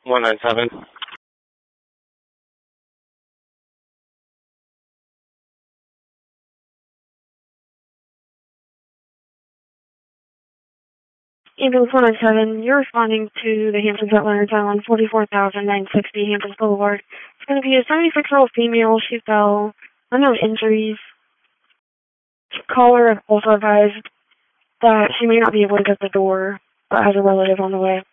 197. Ambulance 197, you're responding to the Hamptons at Leonard's Island, 44,960 Hamptons Boulevard. It's going to be a 76-year-old female. She fell. Unknown injuries. Caller also advised that she may not be able to get the door, but has a relative on the way.